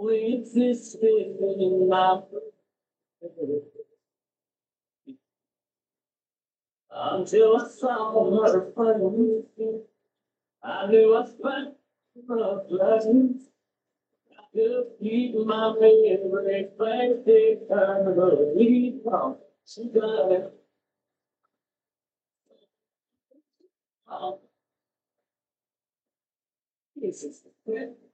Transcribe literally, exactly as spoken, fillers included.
We existed in my until I saw her funny. I knew I spent my blessings. To keep my memory back eternally. She got it. Oh, Jesus.